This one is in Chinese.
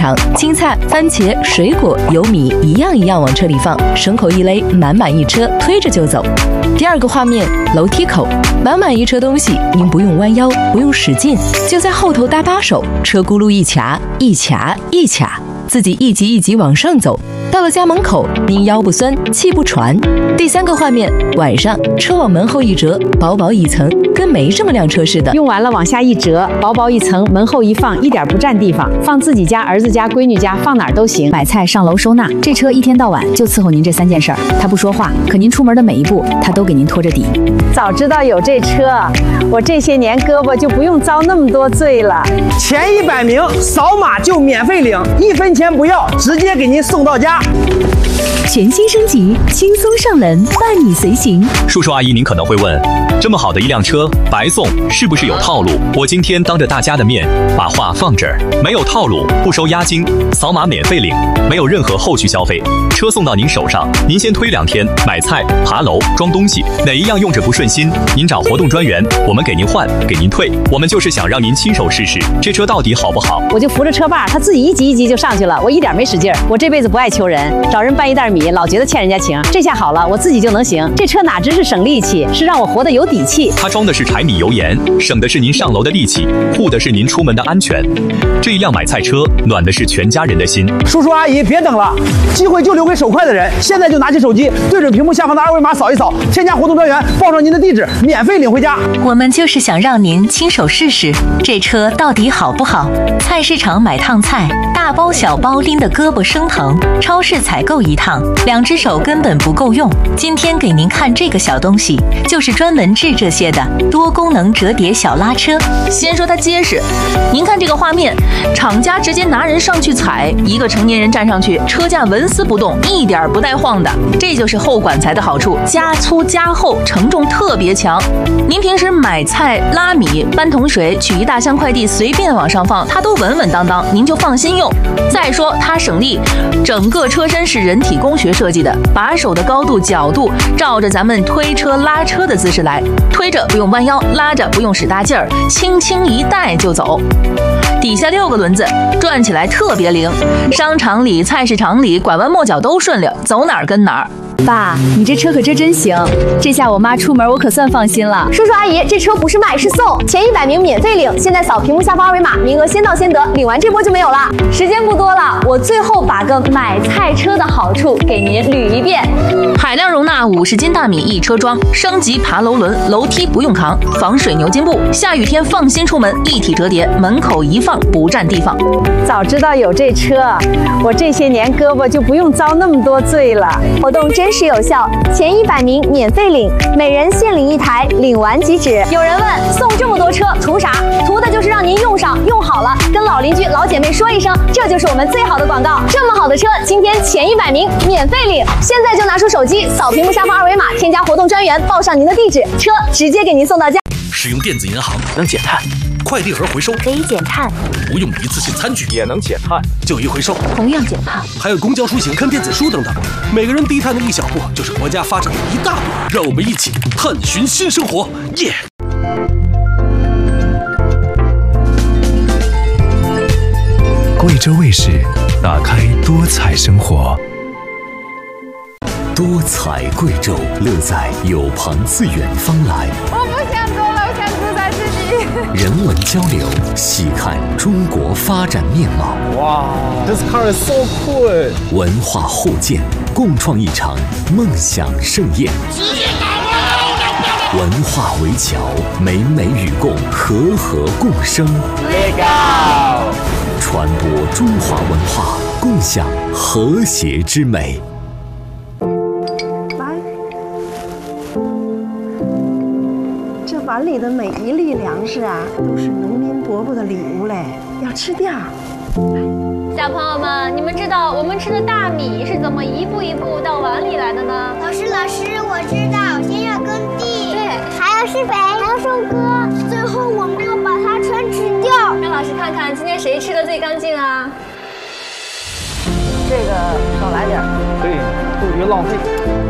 场，青菜、番茄、水果、油米一样一样往车里放，绳口一勒，满满一车，推着就走。第二个画面，楼梯口，满满一车东西，您不用弯腰，不用使劲，就在后头搭把手，车轱辘一卡，一卡一卡，自己一级一级往上走。到了家门口，您腰不酸，气不喘。第三个画面，晚上车往门后一折，薄薄一层，跟没什么辆车似的。 用完了往下一折，薄薄一层，门后一放，一点不占地方，放自己家、儿子家、闺女家，放哪儿都行。买菜上楼收纳，这车一天到晚就伺候您这3件事儿。他不说话，可您出门的每一步，他都给您拖着底。早知道有这车，我这些年胳膊就不用遭那么多罪了。 前100名扫码就免费领，1分钱不要，直接给您送到家。 全新升级，轻松上门，伴你随行。 叔叔阿姨，您可能会问，这么好的一辆车白送，是不是有套路？我今天当着大家的面把话放这儿，没有套路，不收押金，扫码免费领，没有任何后续消费，车送到您手上，您先推2天，买菜、爬楼、装东西，哪一样用着不顺心，您找活动专员，我们给您换，给您退。我们就是想让您亲手试试这车到底好不好。 我就扶着车把，他自己一级一级就上去了，我一点没使劲儿。我这辈子不爱求人，找人搬一袋米，老觉得欠人家情。这下好了，我自己就能行。这车哪只是省力气，是让我活得有底气。 它装的是柴米油盐，省的是您上楼的力气，护的是您出门的安全。这一辆买菜车，暖的是全家人的心。 叔叔阿姨，别等了，机会就留给手快的人。现在就拿起手机，对准屏幕下方的2维码扫一扫，添加活动专员，报上您的地址，免费领回家。 我们就是想让您亲手试试这车到底好不好。菜市场买趟菜，大包小包拎得胳膊生疼；超市采购一趟，2只手根本不够用。今天给您看这个小东西，就是专门治这些的多功能折叠小拉车。 先说它结实，您看这个画面，厂家直接拿人上去踩，一个成年人站上去，车架纹丝不动，一点不带晃的。这就是后管材的好处，加粗加厚，承重特别强。您平时买菜、拉米、搬桶水、取一大箱快递，随便往上放，它都稳稳当当，您就放心用。再说它省力，整个车身是人体工学设计的，把手的高度、角度照着咱们推车拉车的姿势来，推着不用弯腰，拉着不用使大劲儿，轻轻一带就走。底下6个轮子，转起来特别灵，商场里、菜市场里拐弯抹角都顺溜，走哪儿跟哪儿。 爸，你这车可真行，这下我妈出门我可算放心了。 叔叔阿姨，这车不是卖是送，前100名免费领，现在扫屏幕下方2维码，名额先到先得，领完这波就没有了。时间不多了，我最后把个买菜车的好处给您捋一遍。 海量容纳50斤大米一车装，升级爬楼轮，楼梯不用扛，防水牛津布，下雨天放心出门，一体折叠，门口一放不占地方。 早知道有这车，我这些年胳膊就不用遭那么多罪了。 活动真实有效，前100名免费领，每人限领1台，领完即止。有人问，送这么多车图啥？图的就是让您用上用好了，跟老邻居老姐妹说一声，这就是我们最好的广告。这么好的车，今天前100名免费领，现在就拿出手机扫屏幕下方2维码，添加活动专员，报上您的地址，车直接给您送到家。 使用电子银行能减碳，快递盒回收可以减碳， 不用一次性餐具也能减碳， 旧衣回收同样减碳， 还有公交出行看电子书等等，每个人低碳的一小步，就是国家发展的一大步。让我们一起探寻新生活，耶！ 贵州卫视，打开多彩生活。 多彩贵州，乐在有朋自远方来。 我不想走了，我想住在这里。 人文交流，细看中国发展面貌。 哇 ，This car is so cool！ 文化互鉴，共创一场梦想盛宴。文化围桥，美美与共，和和共生。 Legal！ 传播中华文化，共享和谐之美。 碗里的每一粒粮食啊，都是农民伯伯的礼物嘞，要吃掉。 小朋友们，你们知道我们吃的大米是怎么一步一步到碗里来的呢？ 老师，我知道，先要耕地， 对， 还要施肥，还要收割，最后我们要把它全吃掉。 让老师看看今天谁吃的最干净啊？ 这个少来点， 对，不许浪费。